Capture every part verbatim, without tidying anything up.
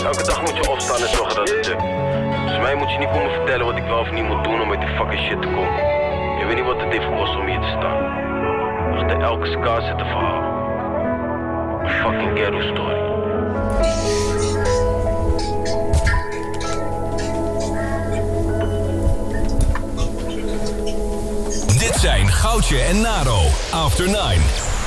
Elke dag moet je opstaan en zorgen dat het lukt. Dus mij moet je niet voor me vertellen wat ik wel of niet moet doen om uit die fucking shit te komen. Je weet niet wat het heeft gekost om hier te staan. Achter elke scar zit een verhaal. Een fucking ghetto story. Dit zijn Goudje en Naro, After Nine.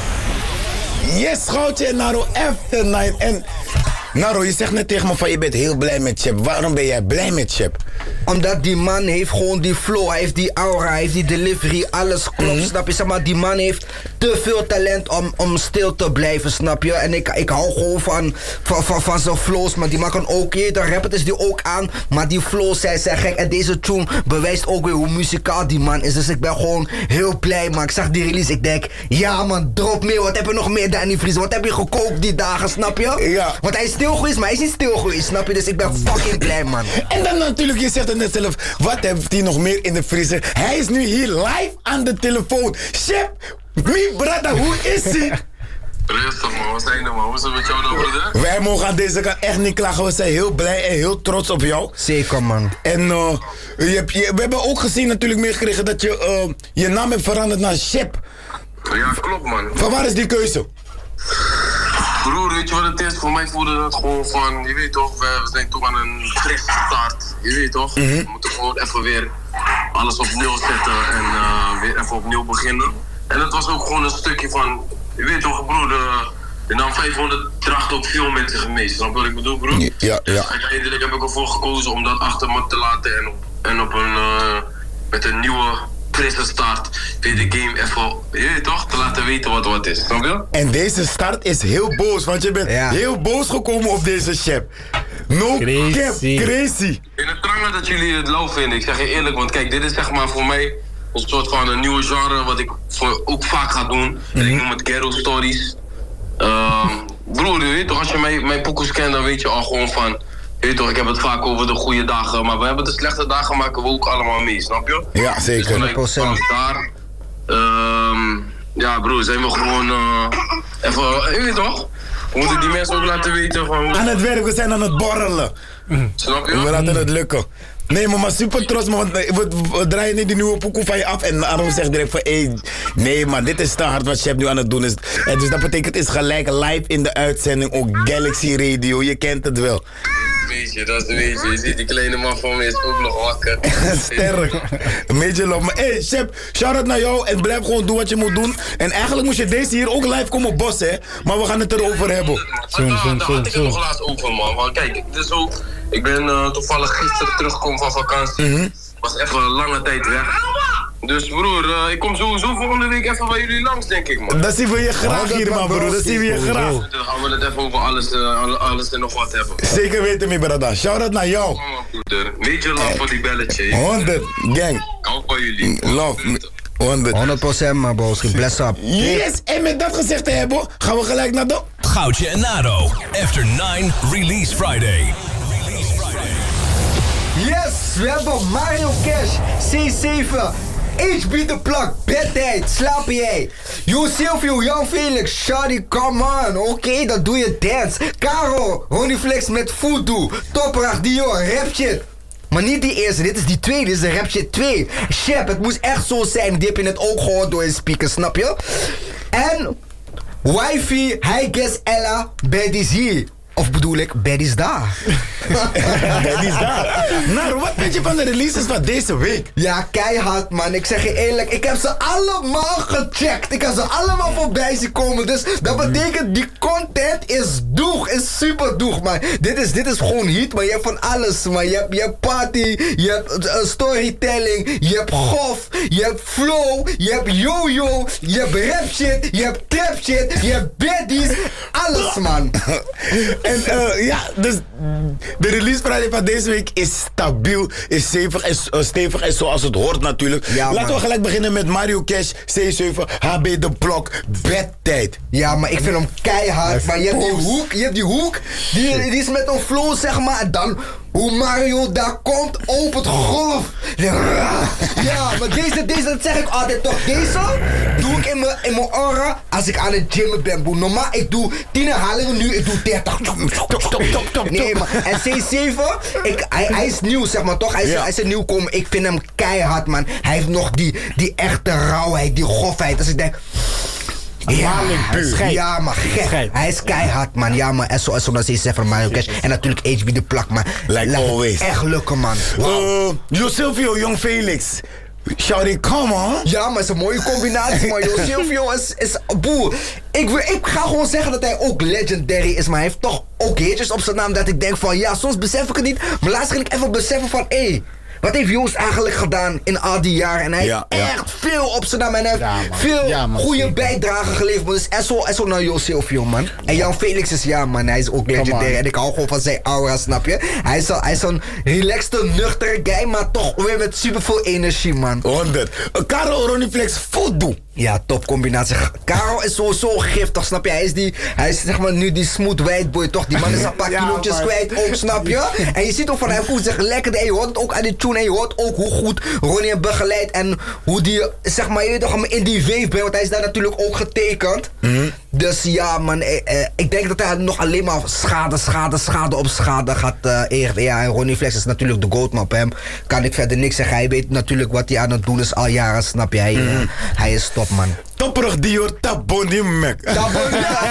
Yes, Goudje en Naro, After Nine. En Naro, je zegt net tegen me van je bent heel blij met Chip. Waarom ben jij blij met Chip? Omdat die man heeft gewoon die flow, hij heeft die aura, hij heeft die delivery, alles klopt, mm-hmm. snap je? Zeg maar, die man heeft te veel talent om, om stil te blijven, snap je? En ik, ik hou gewoon van, van, van, van zijn flows, maar die man kan ook, je de rapper is die ook aan, maar die flows zijn, zijn gek. En deze tune bewijst ook weer hoe muzikaal die man is, dus ik ben gewoon heel blij, man. Ik zag die release, ik denk, ja man, drop meer, wat heb je nog meer, Danny Vries? Wat heb je gekookt die dagen, snap je? Ja. Want hij is stil geweest, maar hij is niet stil geweest, snap je? Dus ik ben fucking blij, man. En dan natuurlijk, je zegt het net zelf, wat heeft hij nog meer in de vriezer? Hij is nu hier live aan de telefoon. Chip, mi brada, hoe is hij? Rustig man, wat zijn er man? Hoe is het met jou dan, broeder? Wij mogen aan deze kant echt niet klagen. We zijn heel blij en heel trots op jou. Zeker man. En uh, je hebt, je, we hebben ook gezien natuurlijk meegekregen dat je uh, je naam hebt veranderd naar Chip. Ja, klopt man. Van waar is die keuze? Broer, weet je wat het is? Voor mij voelde het gewoon van, je weet toch, we, we zijn toch aan een frisse start. Je weet toch? Mm-hmm. We moeten gewoon even weer alles op nul zetten en uh, weer even opnieuw beginnen. En dat was ook gewoon een stukje van, je weet toch broer, de, de naam vijfhonderd draagt ook veel mensen gemeen. Snap je wat ik bedoel broer? Ja, ja. Dus uiteindelijk heb ik ervoor gekozen om dat achter me te laten en, en op een, uh, met een nieuwe frisse start weer de game even, je weet toch, te laten weten wat wat is. Snap je? En deze start is heel boos, want je bent ja. heel boos gekomen op deze Chip. No crazy. cap, crazy. In het trangen dat jullie het lauw vinden, ik zeg je eerlijk, want kijk, dit is zeg maar voor mij een soort van een nieuwe genre wat ik voor, ook vaak ga doen. Mm-hmm. En ik noem het ghetto stories. Um, broer, je weet toch, als je mijn, mijn pokoes kent, dan weet je al gewoon van, je weet toch, ik heb het vaak over de goede dagen, maar we hebben de slechte dagen maken we ook allemaal mee, snap je? Ja, zeker. Dus honderd procent daar. Um, ja, broer, zijn we gewoon uh, even, je weet toch? We moeten die mensen ook laten weten van hoe... Aan het werk, we zijn aan het borrelen. Mm. Snap je? We laten het lukken. Nee, maar, maar super trots, man. Want we, we draaien niet die nieuwe pokoe van je af. En Aron zegt direct van, hey, nee man, dit is te hard wat Chip nu aan het doen is. En dus dat betekent, het is gelijk live in de uitzending. Ook Galaxy Radio, je kent het wel. Weet je, dat is weet je. Je ziet die kleine man van me is ook nog wakker. Sterk. Major love. Maar hey, Chip, shout-out naar jou. En blijf gewoon doen wat je moet doen. En eigenlijk moest je deze hier ook live komen bossen, hè. Maar we gaan het erover hebben. Zo, zo, zo. Daar had ik het nog laatst over, man. Maar kijk, het is ook... Ik ben uh, toevallig gisteren teruggekomen van vakantie. Mm-hmm. Was even een lange tijd weg. Dus broer, uh, ik kom sowieso volgende week even bij jullie langs, denk ik, man. Dat zien we je graag hier, man, broer. Dat zien we je graag. Dan gaan we het even over alles, uh, alles en nog wat hebben. Zeker weten, mijn brada. Shout-out naar jou. Kom maar, broeder. Major love voor die belletje. honderd, gang. Hou van jullie. Love. honderd. honderd procent, man, bros. Bless up. Yes, en met dat gezegd te hebben, gaan we gelijk naar de... Goudje en Naro, After Nine Release Friday. Yes, we hebben Mario Cash, C zeven, H B de Plak, Bedtijd, slaap jij. Yo Silvio, Jan Felix, Shadi, come on, oké, okay, dat doe je dance. Caro, Ronnie Flex met Voodoo, Toprak, Dior, rap shit. Maar niet die eerste, dit is die tweede, dit is de rap shit twee. Shep, het moest echt zo zijn, die heb je net ook gehoord door je speaker, snap je? En Wifi, Hi Guess Ella, Betty's hier. Of bedoel ik, Betty's daar. Betty's daar. Nou, wat vind je van de releases van deze week? Ja, keihard man. Ik zeg je eerlijk, ik heb ze allemaal gecheckt. Ik heb ze allemaal voorbij zien komen. Dus dat betekent, die content is doeg. Is super doeg, man. Dit is, dit is gewoon hit, maar je hebt van alles, man. Je hebt, je hebt party, je hebt uh, storytelling, je hebt gof, je hebt flow, je hebt yo-yo, je hebt rap shit, je hebt trap shit, je hebt baddies. Alles, man. En uh, ja, dus de release Friday van deze week is stabiel, is stevig en, uh, stevig en zoals het hoort natuurlijk. Ja, laten we gelijk beginnen met Mario Cash, C zeven, H B de Blok, Bedtijd. Ja, maar ik vind hem keihard. Maar je hebt die hoek, je hebt die hoek, die, die is met een flow zeg maar. En dan Hoe Mario daar komt op het golf. Ja, maar deze, deze, dat zeg ik altijd toch. Deze doe ik in mijn, in mijn aura als ik aan het gymmen ben, boe. Normaal, ik doe tien herhalingen nu, ik doe dertig. Nee, man. En C zeven, ik, hij, hij is nieuw, zeg maar, toch? Hij is, Ja. hij is een nieuwkomer. Ik vind hem keihard, man. Hij heeft nog die, die echte rauwheid, die grofheid. Als ik denk... Ja, Maling puur. ja, maar gek. Schijt. Hij is keihard, man. Ja, man. En zoals C zeven Mario Cash. En natuurlijk H B de plak, man. Like Laat het always. echt lukken, man. Wow. Uh, Yo Silvio, Jong Felix. Shawty, come on. Ja, maar het is een mooie combinatie, man. Yo, Silvio is, is boer. Ik, wil, ik ga gewoon zeggen dat hij ook legendary is, maar hij heeft toch ook hitjes op zijn naam dat ik denk van, ja, soms besef ik het niet, maar laatst ging ik even beseffen van, hé, hey, wat heeft Joost eigenlijk gedaan in al die jaren? En hij Ja, heeft ja. echt veel op zijn naam en hij heeft Ja, man. veel Ja, man, goede zeker. bijdragen geleverd. Maar dus Esso, Esso naar Yo Silvio, man. En Jan Felix is, ja, man, hij is ook legendary. on. En ik hou gewoon van zijn aura, snap je? Hij is, al- hij is een relaxte, nuchtere guy, maar toch weer met superveel energie, man. honderd. Uh, Karel Roniflex, voodoo. Ja, top combinatie. Karel is sowieso giftig, snap je? Hij is, die, hij is zeg maar nu die smooth white boy, toch? Die man is een paar Ja, kilootjes man. kwijt ook, snap je? En je ziet ook van hij voelt zich lekker. En je hoort het ook aan die tune. En je hoort ook hoe goed Ronnie hem begeleidt. En hoe die, zeg maar, je weet toch, in die wave bent. Want hij is daar natuurlijk ook getekend. Dus ja, man. Eh, eh, ik denk dat hij nog alleen maar schade, schade, schade op schade gaat eh eren. Ja, en Ronnie Flex is natuurlijk de goat, maar op hem kan ik verder niks zeggen. Hij weet natuurlijk wat hij aan het doen is al jaren, snap je? Hij, eh, hij is top, man. Topperig Dior, Tabonimek. Dat wordt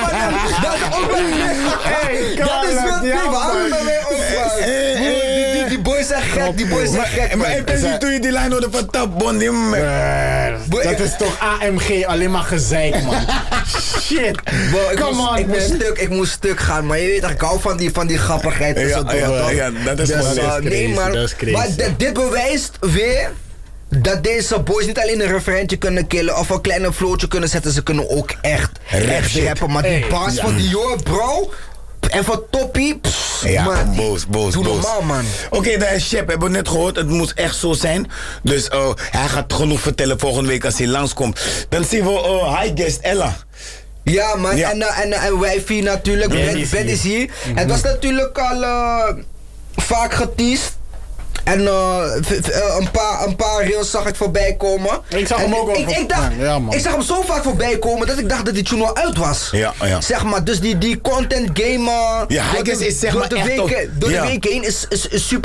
dat is ook wel Hey, Dat is Carla, wat ja, we houden man. ermee op. eh, Broer, die- die- Die boys zijn gek, die boys zijn gek, Maar man. ik ben niet toen je die lijn hoorde van Tabonimek. Eh, Dat is toch A M G, alleen maar gezeik, man. Shit. Bro, ik Come moest, on, ik moest man. stuk, ik moest stuk gaan, maar je weet toch, ik hou van die, van die grappigheid Ja, tussendoor, ja, toch? ja, dat is Dus, gewoon uh, crazy, nee, maar, dat is crazy. maar dit, dit bewijst weer dat deze boys niet alleen een referentje kunnen killen of een kleine flootje kunnen zetten, ze kunnen ook echt, echt shit. rappen. Maar die Hey, bars ja. van Dior, bro, en van Toppie, pff, Ja, man, boos, boos, doe boos. normaal, man. Oké, daar is Shep, hebben we net gehoord. Het moet echt zo zijn. Dus uh, hij gaat genoeg vertellen volgende week als hij langskomt. Dan zien we uh, High Guest Ella. Ja, man. Ja. En, uh, en, uh, en Wijfie natuurlijk. Ben Ben, is ben hier. is hier. Het was natuurlijk al uh, vaak geteased. En uh, v- v- uh, een, paar, een paar reels zag ik voorbij komen. Ik zag En hem ook wel ik, voor- ik, dacht, ja, man. ik zag hem zo vaak voorbij komen dat ik dacht dat die tune al uit was. Ja, ja. Zeg maar, dus die, die content game. uh, Ja, door High Guest de- is zeg door maar de echt weken, ook- Door ja. de week heen is, is, is super